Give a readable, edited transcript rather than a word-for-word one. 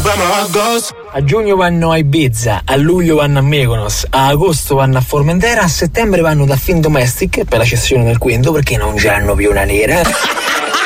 A giugno vanno a Ibiza, a luglio vanno a Mykonos, a agosto vanno a Formentera, a settembre vanno da Findomestic per la cessione del quinto perché non c'hanno più una nera.